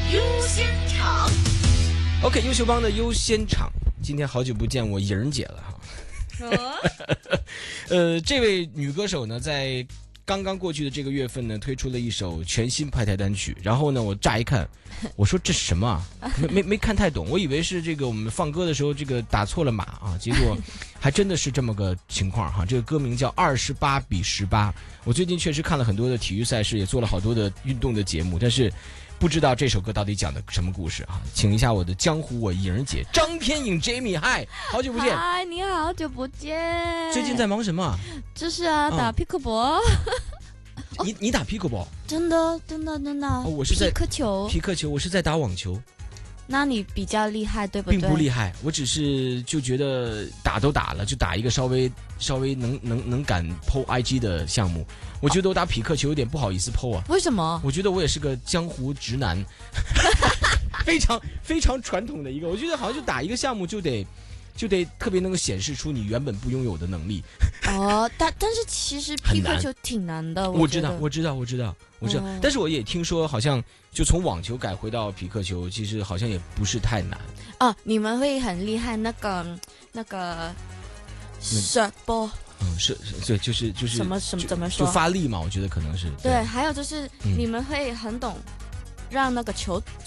优先场。 OK， 优秀帮的优先场，今天好久不见我莹姐了哈。这位女歌手呢，在刚刚过去的这个月份呢，推出了一首全新派台单曲。然后呢，我乍一看，我说这是什么啊？没看太懂，我以为是这个我们放歌的时候这个打错了码啊，结果还真的是这么个情况哈。这个歌名叫28比18。我最近确实看了很多的体育赛事，也做了好多的运动的节目，但是不知道这首歌到底讲的什么故事啊？请一下我的江湖我莹姐张天颖 Jamie， 嗨，好久不见。 嗨，你好久不见。 最近在忙什么？ 就是啊，打皮克球。 你打皮克球？ 真的。 哦，我是在皮克球， 我是在打网球。 那你比较厉害，对不对？ 并不厉害，我只是就觉得打都打了，就打一个稍微能敢 PO IG 的项目。我觉得我打匹克球有点不好意思 PO 啊。 为什么？ 我觉得我也是个江湖直男，非常传统的一个。我觉得好像就打一个项目就得特别能够显示出你原本不拥有的能力。 哦，但是其实皮克球挺难的。 我知道。但是我也听说，好像就从网球改回到匹克球，其实好像也不是太难。 哦，你们会很厉害那个射波。 是，对，就是怎么说？ 就发力嘛，我觉得可能是。 对，还有就是你们会很懂让那个球